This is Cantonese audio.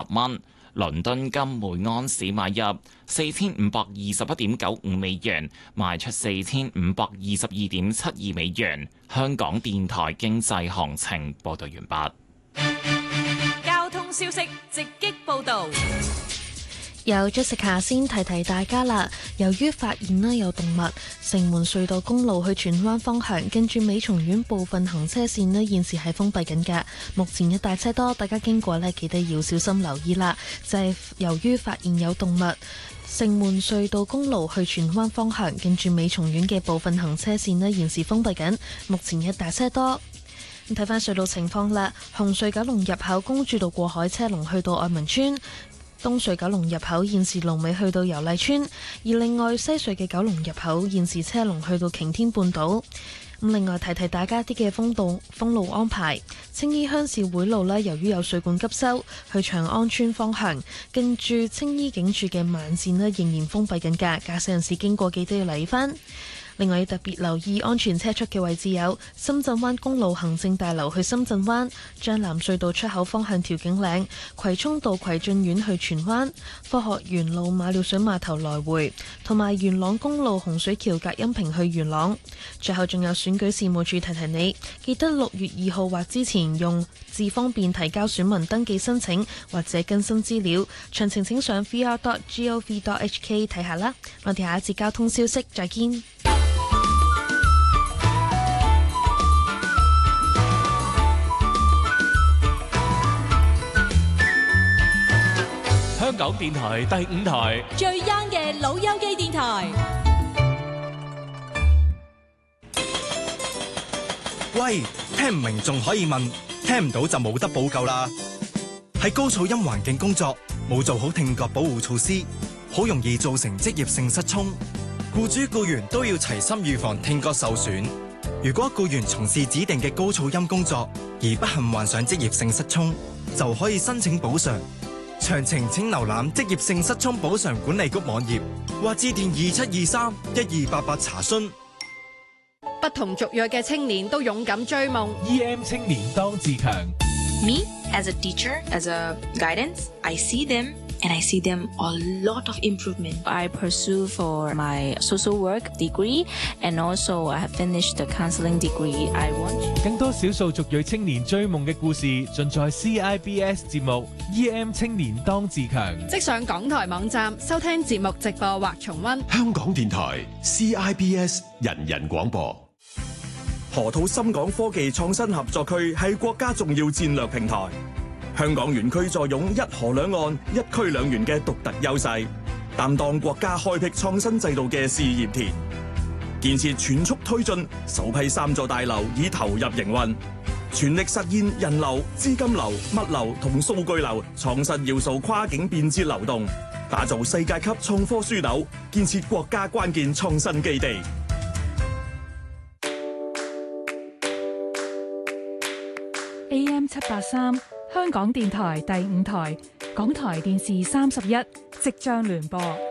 蚊。倫敦金每盎司買入4521.95美元，賣出4522.72美元。香港電台經濟行情報道完畢。交通消息直擊報道。 有 Jessica 先提提大家啦，由於發現有動物，城門隧道公路去荃灣方向，跟住美松苑部分行車線現時係封閉緊嘅。目前一大車多，大家經過記得要小心留意啦。就係由於發現有動物，城門隧道公路去荃灣方向，跟住美松苑嘅部分行車線現時封閉緊，目前一大車多。睇返隧道情況啦，紅隧九龍入口公主道過海車龍去到愛民村。東隧九龍入口現時龍尾去到油麗村，而另外西隧嘅九龍入口現時車龍去到擎天半島。另外提提大家啲嘅封路安排，青衣鄉事會路由於有水管急修，去長安村方向，跟住青衣警署嘅慢線仍然封閉緊㗎，駕駛人士經過記得要留意返。另外要特別留意安全車速嘅位置有深圳灣公路行政大樓去深圳灣、將藍隧道出口方向調景嶺、葵涌道葵俊苑去荃灣、科學園路馬料水碼頭來回，同埋元朗公路洪水橋隔音屏去元朗。最後仲有選舉事務處提提你，記得6月2號或之前用智方便提交選民登記申請或者更新資料，詳情請上 vr.gov.hk 睇下啦。我哋下一節交通消息再見。 香港電台第5台最 young 嘅老友記電台。 喂，聽唔明仲可以問，聽唔到就冇得補救啦。喺高噪音環境工作，冇做好聽覺保護措施，好容易造成職業性失聰。僱主僱員都要齊心預防聽覺受損。如果僱員從事指定嘅高噪音工作而不幸患上職業性失聰，就可以申請補償。詳情請瀏覽職業性失聰補償管理局網頁或致電2723-1288查詢。 不同族裔嘅青年都勇敢追夢。 EM 青年當自強。 Me, as a teacher, as a guidance, I see them and I see them a lot of improvement. I pursue for my social work degree and also I have finished the counseling degree. I want 更多少數族裔青年追夢嘅故事盡在 CIBS 節目 EM 青年當自強。 即上港台網站收聽節目直播或重溫。 香港電台 CIBS 人人廣播。 河套深港科技創新合作區係國家重要戰略平台。香港園區坐擁一河兩岸、一區兩園嘅獨特優勢，擔當國家開闢創新制度嘅試驗田。建設全速推進，首批3座大樓已投入營運，全力實現人流、資金流、物流同數據流創新要素跨境便捷流動，打造世界級創科樞紐，建設國家關鍵創新基地。 AM 783香港電台第5台，港台電視31即將聯播。